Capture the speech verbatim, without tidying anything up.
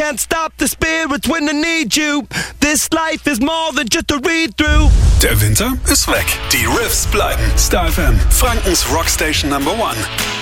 can't stop the spirits when they need you. This life is more than just a read-through. Der Winter ist weg. Die Riffs bleiben. Star F M, Frankens Rockstation Number One.